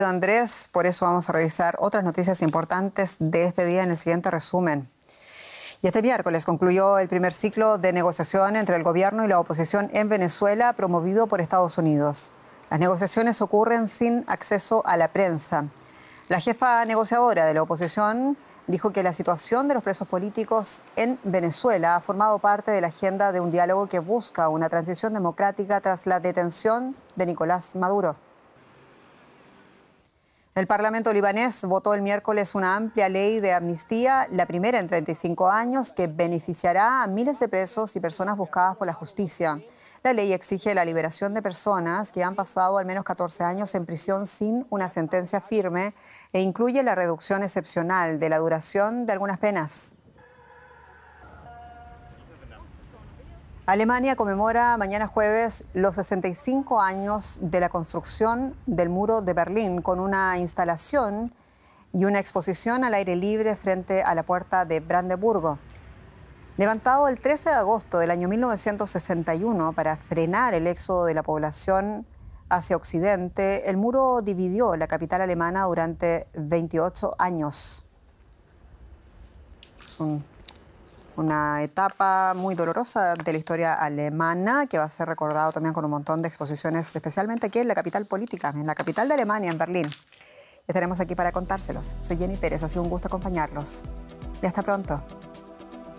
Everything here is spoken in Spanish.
Andrés, por eso vamos a revisar otras noticias importantes de este día en el siguiente resumen. Y este miércoles concluyó el primer ciclo de negociación entre el gobierno y la oposición en Venezuela, promovido por Estados Unidos. Las negociaciones ocurren sin acceso a la prensa. La jefa negociadora de la oposición dijo que la situación de los presos políticos en Venezuela ha formado parte de la agenda de un diálogo que busca una transición democrática tras la detención de Nicolás Maduro. El Parlamento libanés votó el miércoles una amplia ley de amnistía, la primera en 35 años, que beneficiará a miles de presos y personas buscadas por la justicia. La ley exige la liberación de personas que han pasado al menos 14 años en prisión sin una sentencia firme e incluye la reducción excepcional de la duración de algunas penas. Alemania conmemora mañana jueves los 65 años de la construcción del Muro de Berlín con una instalación y una exposición al aire libre frente a la Puerta de Brandeburgo. Levantado el 13 de agosto del año 1961 para frenar el éxodo de la población hacia Occidente, el muro dividió la capital alemana durante 28 años. Es una etapa muy dolorosa de la historia alemana que va a ser recordado también con un montón de exposiciones, especialmente aquí en la capital política, en la capital de Alemania, en Berlín. Estaremos aquí para contárselos. Soy Jenny Pérez, ha sido un gusto acompañarlos. Y hasta pronto.